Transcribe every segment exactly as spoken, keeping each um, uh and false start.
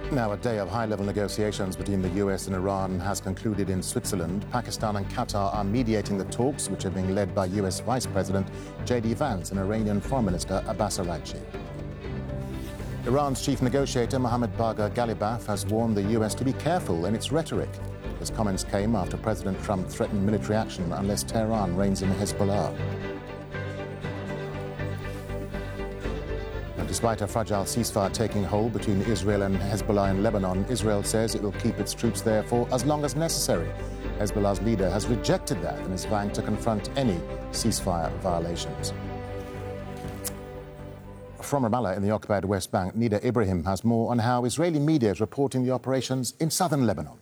Now, a day of high-level negotiations between the U S and Iran has concluded in Switzerland. Pakistan and Qatar are mediating the talks, which are being led by U S Vice President J D Vance and Iranian Foreign Minister Abbas Araghchi. Iran's chief negotiator Mohammad Bagher Ghalibaf has warned the U S to be careful in its rhetoric. His comments came after President Trump threatened military action unless Tehran reins in Hezbollah. Despite a fragile ceasefire taking hold between Israel and Hezbollah in Lebanon, Israel says it will keep its troops there for as long as necessary. Hezbollah's leader has rejected that and is vowing to confront any ceasefire violations. From Ramallah in the occupied West Bank, Nida Ibrahim has more on how Israeli media is reporting the operations in southern Lebanon.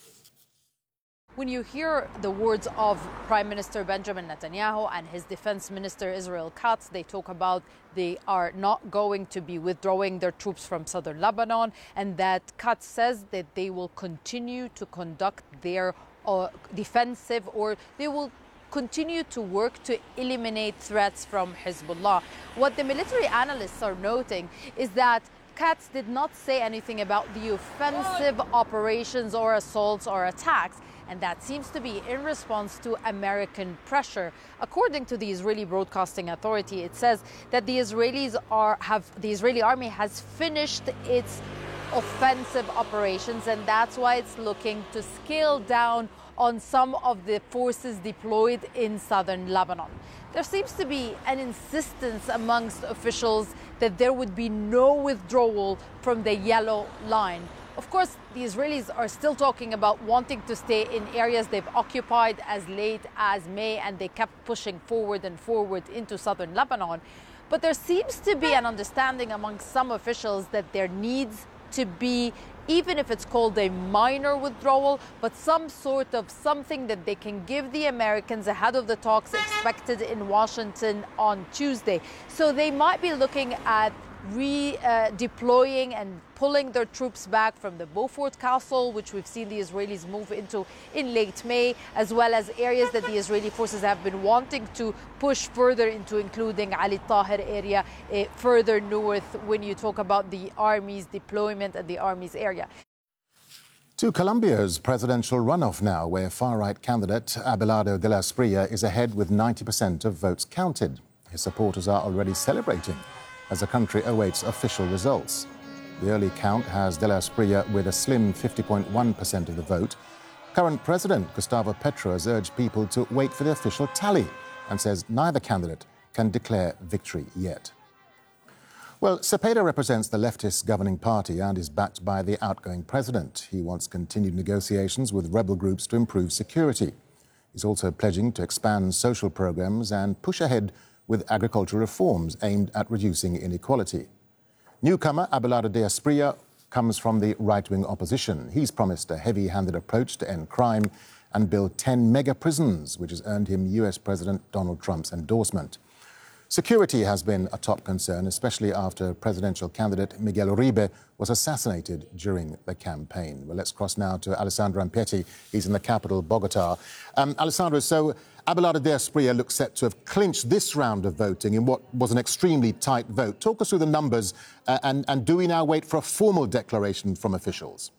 When you hear the words of Prime Minister Benjamin Netanyahu and his Defense Minister Israel Katz, they talk about they are not going to be withdrawing their troops from southern Lebanon, and that Katz says that they will continue to conduct their uh, defensive, or they will continue to work to eliminate threats from Hezbollah. What the military analysts are noting is that Katz did not say anything about the offensive operations or assaults or attacks. And that seems to be in response to American pressure. According to the Israeli Broadcasting Authority, it says that the Israelis are have the Israeli army has finished its offensive operations, and that's why it's looking to scale down on some of the forces deployed in southern Lebanon. There seems to be an insistence amongst officials that there would be no withdrawal from the yellow line. Of course, the Israelis are still talking about wanting to stay in areas they've occupied as late as May, and they kept pushing forward and forward into southern Lebanon. But there seems to be an understanding among some officials that there needs to be, even if it's called a minor withdrawal, but some sort of something that they can give the Americans ahead of the talks expected in Washington on Tuesday. So they might be looking at redeploying uh, and pulling their troops back from the Beaufort Castle, which we've seen the Israelis move into in late May, as well as areas that the Israeli forces have been wanting to push further into, including Ali Tahir area uh, further north when you talk about the army's deployment and the army's area. To Colombia's presidential runoff now, where far-right candidate Abelardo de la Espriella is ahead with ninety percent of votes counted. His supporters are already celebrating as the country awaits official results. The early count has de la Espriella with a slim fifty point one percent of the vote. Current President Gustavo Petro has urged people to wait for the official tally and says neither candidate can declare victory yet. Well, Cepeda represents the leftist governing party and is backed by the outgoing president. He wants continued negotiations with rebel groups to improve security. He's also pledging to expand social programs and push ahead with agricultural reforms aimed at reducing inequality. Newcomer Abelardo de Espriella comes from the right-wing opposition. He's promised a heavy-handed approach to end crime and build ten mega prisons, which has earned him U S President Donald Trump's endorsement. Security has been a top concern, especially after presidential candidate Miguel Uribe was assassinated during the campaign. Well, let's cross now to Alessandro Ampietti. He's in the capital, Bogota. Um, Alessandro, so Abelardo de Espriella looks set to have clinched this round of voting in what was an extremely tight vote. Talk us through the numbers, uh, and, and do we now wait for a formal declaration from officials?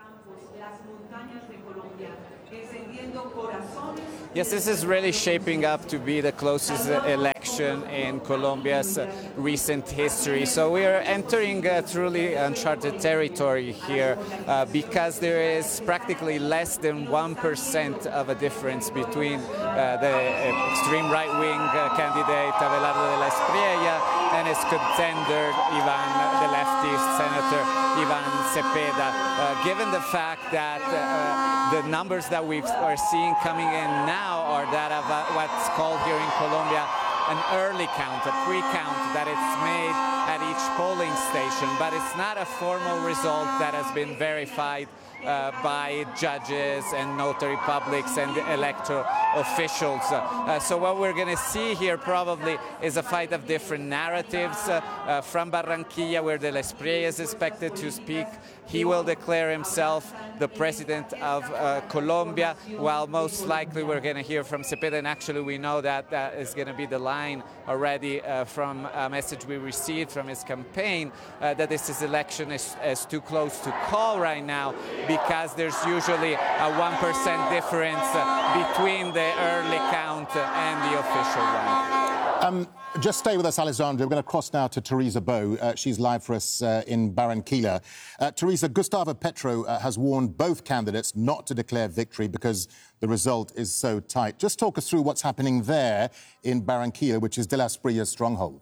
Yes, this is really shaping up to be the closest election in Colombia's uh, recent history. So we are entering uh, truly uncharted territory here uh, because there is practically less than one percent of a difference between uh, the uh, extreme right-wing uh, candidate Abelardo de la Espriella and his contender, Ivan, the leftist Senator Ivan Cepeda. Uh, given the fact that uh, the numbers that we are seeing coming in now are that of uh, what's called here in Colombia an early count, a pre-count that it's made at each polling station, but it's not a formal result that has been verified uh, by judges and notary publics and electoral officials. Uh, so what we're going to see here probably is a fight of different narratives. Uh, uh, from Barranquilla, where de la Espriella is expected to speak, he will declare himself the president of uh, Colombia, while most likely we're going to hear from Cepeda, and actually we know that that is going to be the line already uh, from a message we received from his campaign uh, that this is election is, is too close to call right now, because there's usually a one percent difference uh, between the early count and the official one. Um, just stay with us, Alessandra. We're going to cross now to Teresa Bow. Uh, she's live for us uh, in Barranquilla. Uh, Teresa, Gustavo Petro uh, has warned both candidates not to declare victory because the result is so tight. Just talk us through what's happening there in Barranquilla, which is De La Esprilla's stronghold.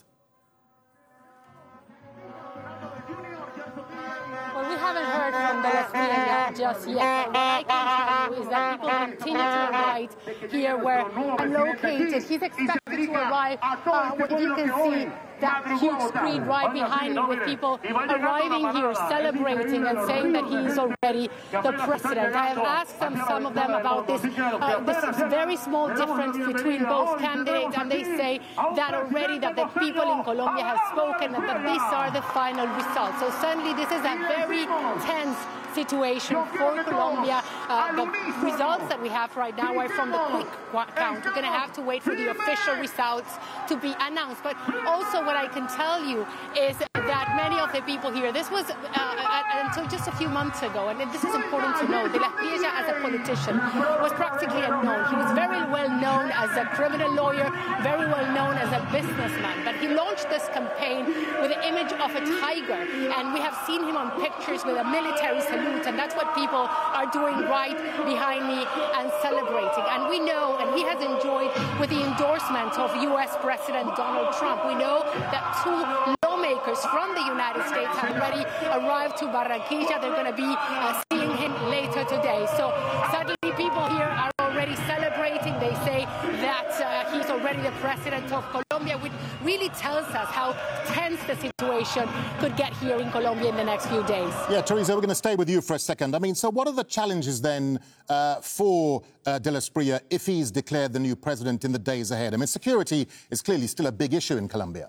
Well, we haven't heard from De La Esprilla just yet. What I can tell you is that people continue to arrive here where I'm located. He's expected to arrive. Uh, what you can see, that huge screen right behind me with people arriving here, celebrating and saying that he is already the president. I have asked them, some of them, about this, uh, this very small difference between both candidates, and they say that already that the people in Colombia have spoken and that these are the final results. So certainly this is a very tense situation for Colombia. Uh, the results that we have right now are from the quick count. We're going to have to wait for the official results to be announced. But also what I can tell you is that many of the people here, this was uh, until just a few months ago, and this is important to know, De La Espriella as a politician was practically unknown. He was very well known as a criminal lawyer, very well known as a businessman. But he launched this campaign with the image of a tiger, and we have seen him on pictures with a military salute, and that's what people are doing right behind me and celebrating. And we know, and he has enjoyed with the endorsement of U S President Donald Trump, we know that two lawmakers from the United States have already arrived to Barranquilla. They're going to be uh, seeing him later today. So suddenly people here are already celebrating. They say that uh, he's already the president of Colombia, which really tells us how tense the situation could get here in Colombia in the next few days. Yeah, Teresa, we're going to stay with you for a second. I mean, so what are the challenges then uh, for uh, De La Esprilla if he's declared the new president in the days ahead? I mean, security is clearly still a big issue in Colombia.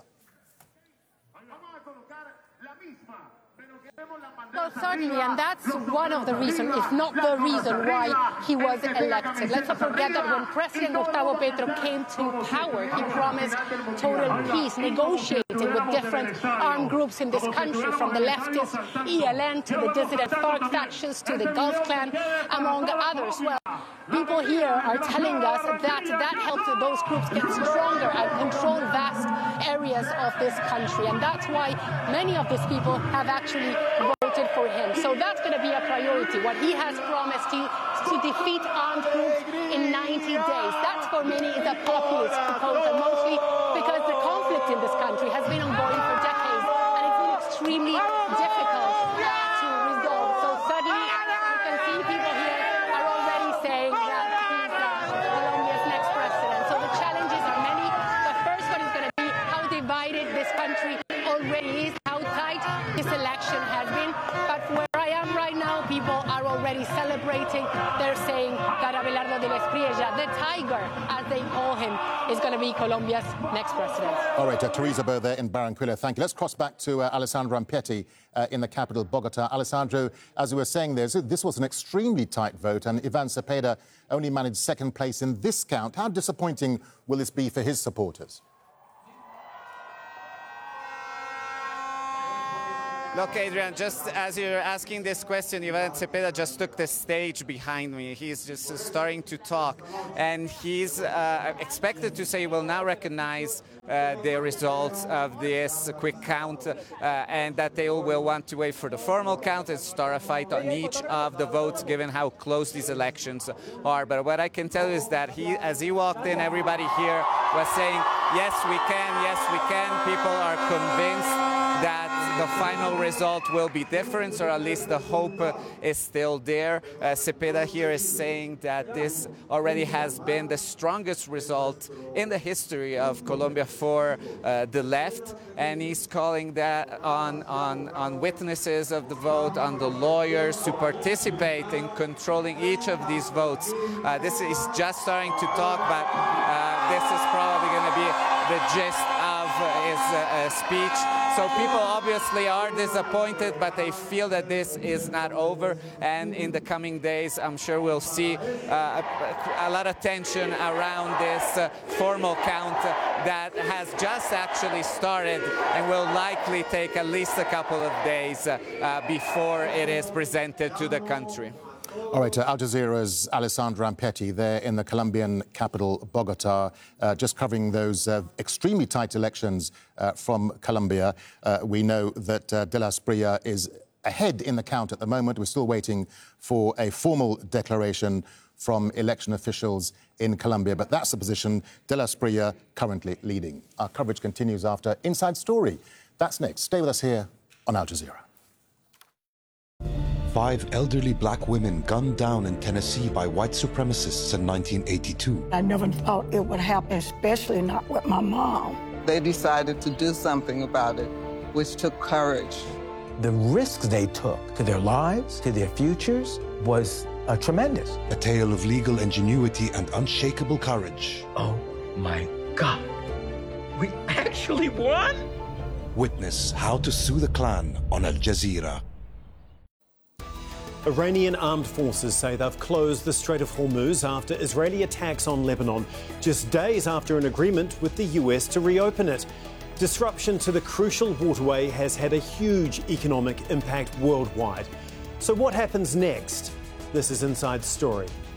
Well, certainly, and that's one of the reasons, if not the reason, why he was elected. Let's not forget that when President Gustavo Petro came to power, he promised total peace, negotiating with different armed groups in this country, from the leftist E L N to the dissident FARC factions to the Gulf Clan, among others. Well, people here are telling us that that helped those groups get stronger and control vast areas of this country, and that's why many of these people have actually voted for him. So that's going to be a priority. What he has promised to, to defeat armed groups in ninety days. That's for many is a populist proposal, mostly because the conflict in this country has been ongoing for decades, and it's been extremely difficult uh, to resolve. So suddenly, you can see people here are already saying that he's uh, Colombia's next president. So the challenges are many. The first one is going to be how divided this country already is, how tight this election has been. But where I am right now, people are already celebrating. They're saying that Abelardo de la Espriella, the tiger, as they call him, is going to be Colombia's next president. All right, uh, Teresa Bow there in Barranquilla. Thank you. Let's cross back to uh, Alessandro Ampieti uh, in the capital, Bogota. Alessandro, as we were saying, there, this was an extremely tight vote, and Ivan Cepeda only managed second place in this count. How disappointing will this be for his supporters? Look, Adrian, just as you're asking this question, Ivan Cepeda just took the stage behind me. He's just starting to talk, and he's uh, expected to say he will now recognize uh, the results of this quick count, uh, and that they all will want to wait for the formal count and start a fight on each of the votes, given how close these elections are. But what I can tell you is that he, as he walked in, everybody here was saying, yes, we can, yes, we can. People are convinced that the final result will be different, or at least the hope uh, is still there. Uh, Cepeda here is saying that this already has been the strongest result in the history of Colombia for uh, the left, and he's calling that on, on, on witnesses of the vote, on the lawyers to participate in controlling each of these votes. Uh, this is just starting to talk, but uh, this is probably going to be the gist of his uh, speech. So people obviously are disappointed, but they feel that this is not over. And in the coming days, I'm sure we'll see uh, a, a lot of tension around this uh, formal count that has just actually started and will likely take at least a couple of days uh, uh, before it is presented to the country. All right, uh, Al Jazeera's Alessandra Ampetti there in the Colombian capital, Bogota, uh, just covering those uh, extremely tight elections uh, from Colombia. Uh, we know that uh, De La Espriella is ahead in the count at the moment. We're still waiting for a formal declaration from election officials in Colombia, but that's the position. De La Espriella currently leading. Our coverage continues after Inside Story. That's next. Stay with us here on Al Jazeera. Five elderly black women gunned down in Tennessee by white supremacists in nineteen eighty-two. I never thought it would happen, especially not with my mom. They decided to do something about it, which took courage. The risks they took to their lives, to their futures, was uh, tremendous. A tale of legal ingenuity and unshakable courage. Oh my God, we actually won? Witness how to sue the Klan on Al Jazeera. Iranian armed forces say they've closed the Strait of Hormuz after Israeli attacks on Lebanon, just days after an agreement with the U S to reopen it. Disruption to the crucial waterway has had a huge economic impact worldwide. So what happens next? This is Inside Story.